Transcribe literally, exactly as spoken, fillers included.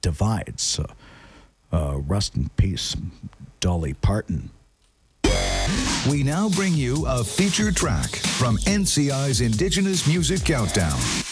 divides. Uh, uh, rest in peace, Dolly Parton. We now bring you a feature track from N C I's Indigenous Music Countdown.